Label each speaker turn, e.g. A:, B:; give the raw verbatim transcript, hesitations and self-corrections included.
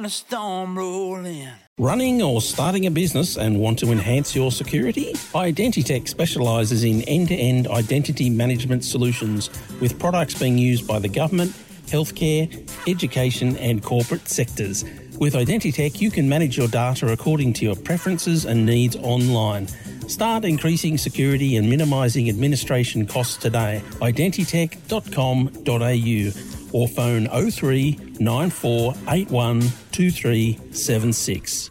A: A storm rolling.
B: Running or starting a business and want to enhance your security? Identitech specialises in end-to-end identity management solutions with products being used by the government, healthcare, education and corporate sectors. With Identitech, you can manage your data according to your preferences and needs online. Start increasing security and minimising administration costs today. identitech dot com dot a u or phone oh three nine four eight one two three seven six.